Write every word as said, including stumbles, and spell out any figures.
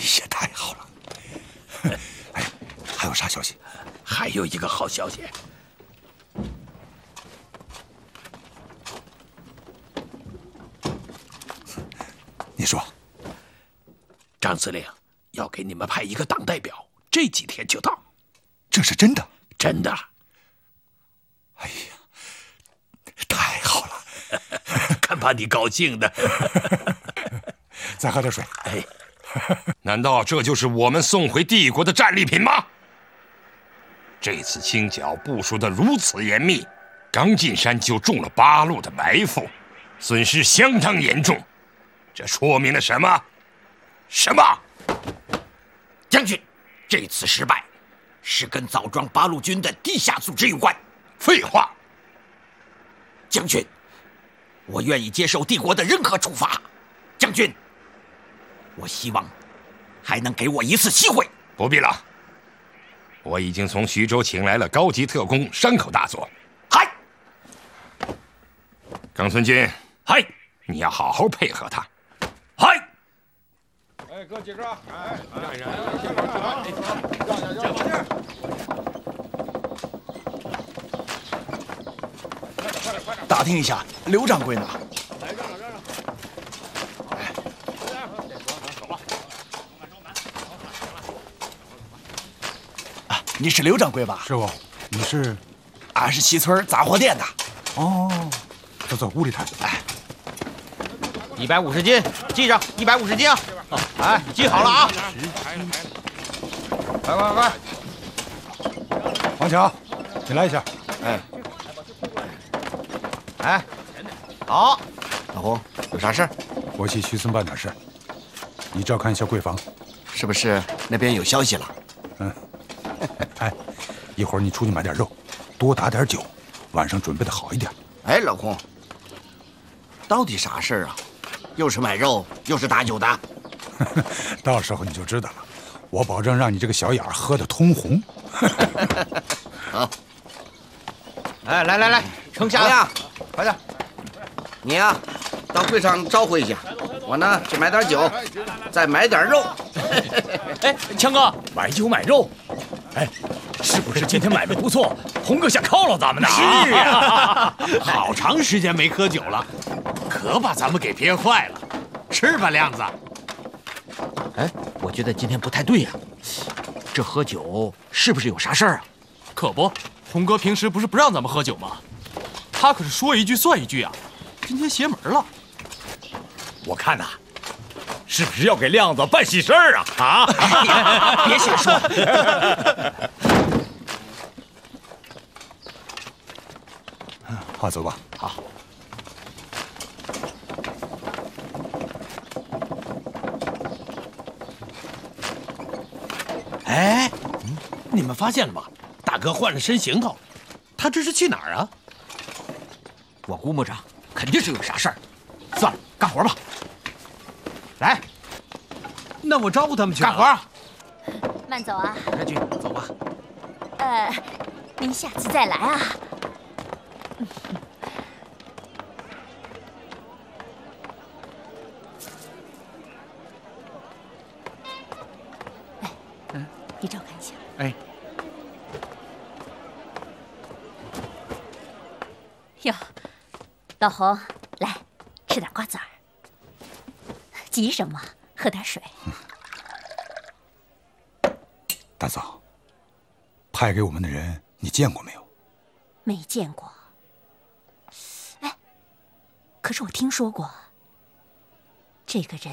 呀，太好了！哎，还有啥消息？ 还有一个好消息。 你说， 张司令要给你们派一个党代表，这几天就到。 这是真的？ 真的。 哎呀，太好了！ 看把你高兴的。 再喝点水。 哎， 难道这就是我们送回帝国的战利品吗？这次清剿部署得如此严密，刚进山就中了八路的埋伏，损失相当严重。这说明了什么？什么？ 将军，这次失败是跟枣庄八路军的地下组织有关。 废话。 将军，我愿意接受帝国的任何处罚。将军，我希望还能给我一次机会。 不必了，我已经从徐州请来了高级特工山口大佐。 嗨， 冈村君， 嗨， 你要好好配合他。 嗨。 哎，哥几个，哎，让一让，让让让让让让。 打听一下，刘掌柜呢？ 来，让让让让。哎，走吧。 啊，你是刘掌柜吧？ 师傅，你是？ 俺是西村杂货店的。 哦，走走，屋里谈。 哎， 一百五十斤，记着，一百五十斤啊！哎，记好了啊！快快快！ 王强，你来一下。 哎，哎，好， 老胡，有啥事儿？ 我替徐村办点事，你照看一下柜房， 是不是那边有消息了？ 嗯。哎，一会儿你出去买点肉，多打点酒，晚上准备的好一点。 哎，老胡，到底啥事儿啊？又是买肉，又是打酒的。 到时候你就知道了，我保证让你这个小眼儿喝得通红。 好， 哎，来来来，盛下呀，快点！ 你呀、啊，到会场招呼一下，我呢去买点酒，再买点肉。 哎，强哥，买酒买肉，哎，是不是今天买卖不错？红哥想犒劳咱们呢？ 是呀，好长时间没喝酒了，可把咱们给憋坏了。吃吧，亮子。 哎，我觉得今天不太对呀、啊，这喝酒是不是有啥事儿啊？ 可不，红哥平时不是不让咱们喝酒吗？他可是说一句算一句啊，今天邪门了。 我看呐、啊，是不是要给亮子办喜事儿啊？啊！ 别瞎说。 好，走吧。 好。 哎，你们发现了吗？大哥换了身行头，他这是去哪儿啊？ 我估摸着肯定是有啥事儿。算了，干活吧。来， 那我招呼他们去干活。 慢走啊。 开去，走吧。 呃，您下次再来啊。哎，你照看一下。 哎。 哟，老侯，来吃点瓜子儿。急什么？喝点水。 大嫂，派给我们的人你见过没有？ 没见过。哎，可是我听说过，这个人